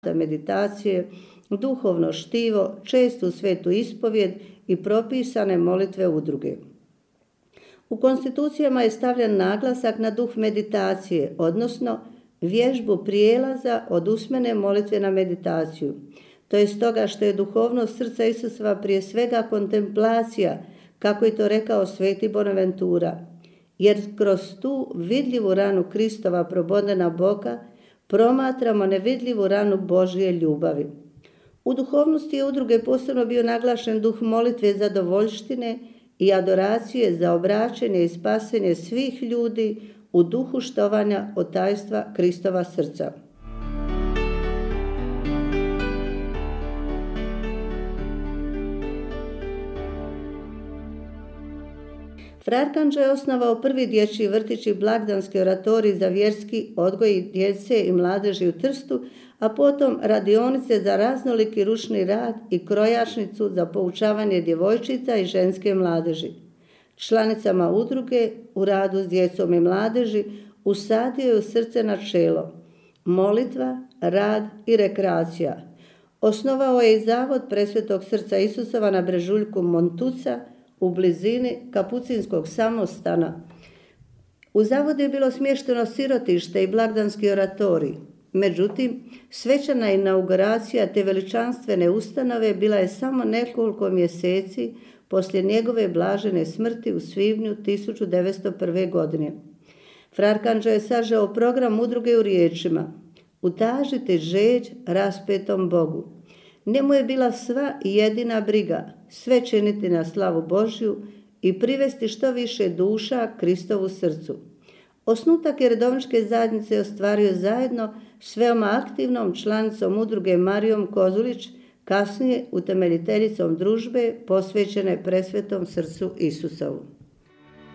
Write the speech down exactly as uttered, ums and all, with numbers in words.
meditacije, duhovno štivo, čestu svetu ispovjed i propisane molitve udruge. U konstitucijama je stavljen naglasak na duh meditacije, odnosno vježbu prijelaza od usmene molitve na meditaciju. To je stoga što je duhovnost srca Isusova prije svega kontemplacija, kako je to rekao sveti Bonaventura, jer kroz tu vidljivu ranu Kristova probodena Boga promatramo nevidljivu ranu Božje ljubavi. U duhovnosti je udruge posebno bio naglašen duh molitve zadovoljštine i adoracije za obraćenje i spasenje svih ljudi u duhu štovanja od tajstva Kristova srca. Fra Arkanđeo je osnovao prvi dječji vrtić i blagdanski oratorij za vjerski odgoj djece i mladeži u Trstu, a potom radionice za raznoliki ručni rad i krojačnicu za poučavanje djevojčica i ženske mladeži. Članicama udruge u radu s djecom i mladeži usadio je u srce načelo molitva, rad i rekreacija. Osnovao je i zavod Presvetog srca Isusova na brežuljku Montuca u blizini Kapucinskog samostana. U zavodu je bilo smješteno sirotište i blagdanski oratorij. Međutim, svečana inauguracija te veličanstvene ustanove bila je samo nekoliko mjeseci poslije njegove blažene smrti u svibnju tisuću devetsto prve. godine. Fra Arkanđeo je sažeo program udruge u riječima: utažite žeđ raspetom Bogu. Njemu je bila sva i jedina briga sve činiti na slavu Božju i privesti što više duša Kristovu srcu. Osnutak je redovničke zajednice ostvario zajedno s veoma aktivnom članicom udruge Marijom Kozulić, kasnije utemeljiteljicom družbe posvećene Presvetom srcu Isusovu.